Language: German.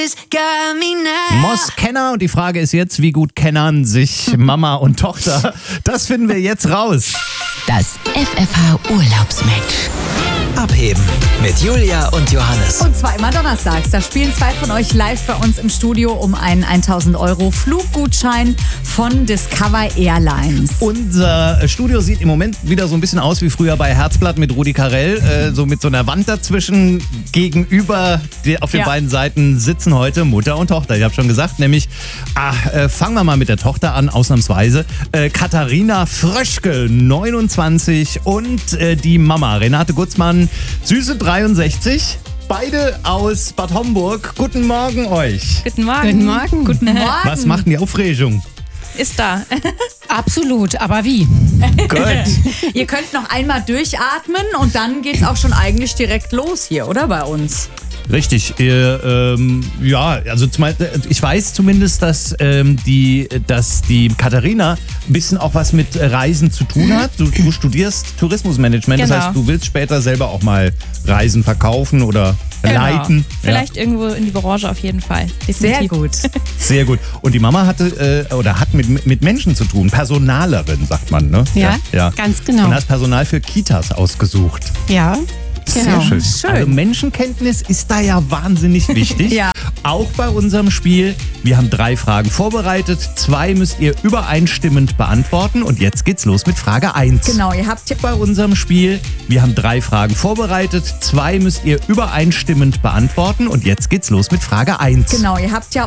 Moss Kenner, und die Frage ist jetzt, wie gut kennern sich Mama und Tochter? Das finden wir jetzt raus. Das FFH-Urlaubsmatch. Abheben mit Julia und Johannes. Und zwar immer donnerstags. Da spielen zwei von euch live bei uns im Studio um einen 1.000 € Fluggutschein von Discover Airlines. Unser Studio sieht im Moment wieder so ein bisschen aus wie früher bei Herzblatt mit Rudi Carrell. So mit so einer Wand dazwischen. Gegenüber auf den beiden Seiten sitzen heute Mutter und Tochter. Ich habe schon gesagt, nämlich, fangen wir mal mit der Tochter an, ausnahmsweise. Katharina Fröschke, 29, und die Mama, Renate Gutzmann, süße 63. Beide aus Bad Homburg. Guten Morgen euch. Guten Morgen. Guten Morgen. Guten Morgen. Was macht denn die Aufregung? Ist da. Absolut, aber wie? Gut. Ihr könnt noch einmal durchatmen und dann geht's auch schon eigentlich direkt los hier, oder, bei uns? Richtig. Also ich weiß zumindest, dass die Katharina ein bisschen auch was mit Reisen zu tun hat. Du studierst Tourismusmanagement, Genau. Das heißt, du willst später selber auch mal Reisen verkaufen oder leiten. Vielleicht irgendwo in die Branche auf jeden Fall. Sehr Definitiv. gut. Sehr gut. Und die Mama hat mit Menschen zu tun. Personalerin, sagt man, ne? Ja, ganz genau. Und hast Personal für Kitas ausgesucht. Ja, Sehr genau. schön. Schön. Also Menschenkenntnis ist da ja wahnsinnig wichtig. Ja. Auch bei unserem Spiel. Wir haben 3 Fragen vorbereitet. 2 müsst ihr übereinstimmend beantworten. Und jetzt geht's los mit Frage 1. Genau, ihr habt Bei unserem Spiel. Wir haben 3 Fragen vorbereitet. 2 müsst ihr übereinstimmend beantworten. Und jetzt geht's los mit Frage 1. Genau, ihr habt ja